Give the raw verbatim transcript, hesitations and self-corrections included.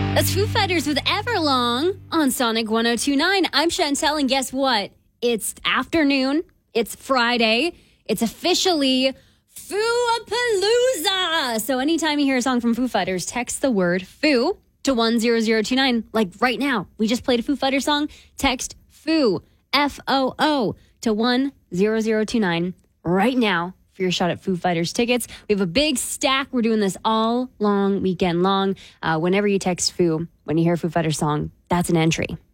That's Foo Fighters with Everlong on Sonic one oh two point nine. I'm Chantel, and guess what? It's afternoon. It's Friday. It's officially Foo-a-Palooza. So anytime you hear a song from Foo Fighters, text the word Foo to one zero zero two nine. Like right now, we just played a Foo Fighters song. Text Foo, F O O, to one zero zero two nine right now for your shot at Foo Fighters tickets. We have a big stack. We're doing this all long weekend long. Uh, whenever you text Foo, when you hear a Foo Fighters song, that's an entry.